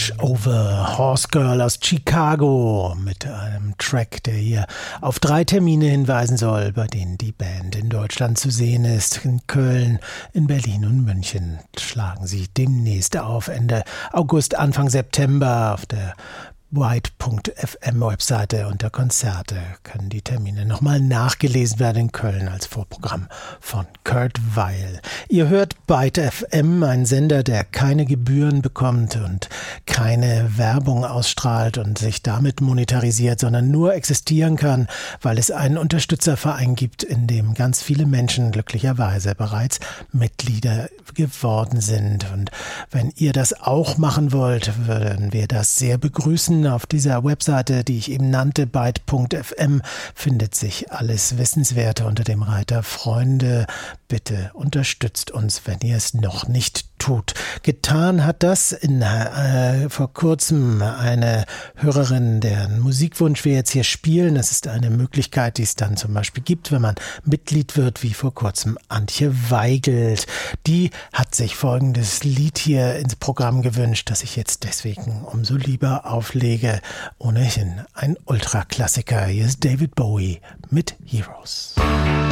Bridge Over Horse Girl aus Chicago mit einem Track, der hier auf 3 Termine hinweisen soll, bei denen die Band in Deutschland zu sehen ist. In Köln, in Berlin und München schlagen sie demnächst auf, Ende August, Anfang September auf der White.fm Webseite unter Konzerte können die Termine nochmal nachgelesen werden in Köln als Vorprogramm von Kurt Weil. Ihr hört Byte FM, ein Sender, der keine Gebühren bekommt und keine Werbung ausstrahlt und sich damit monetarisiert, sondern nur existieren kann, weil es einen Unterstützerverein gibt, in dem ganz viele Menschen glücklicherweise bereits Mitglieder geworden sind. Und wenn ihr das auch machen wollt, würden wir das sehr begrüßen. Auf dieser Webseite, die ich eben nannte, byte.fm, findet sich alles Wissenswerte unter dem Reiter Freunde. Bitte unterstützt uns, wenn ihr es noch nicht tut. Getan hat das vor kurzem eine Hörerin, deren Musikwunsch wir jetzt hier spielen. Das ist eine Möglichkeit, die es dann zum Beispiel gibt, wenn man Mitglied wird, wie vor kurzem Antje Weigelt. Die hat sich folgendes Lied hier ins Programm gewünscht, das ich jetzt deswegen umso lieber auflege. Ohnehin ein Ultraklassiker. Hier ist David Bowie mit Heroes.